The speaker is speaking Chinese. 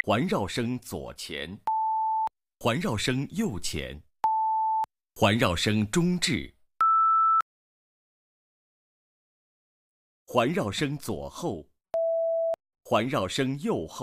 环绕声左前，环绕声右前，环绕声中置，环绕声左后，环绕声右后。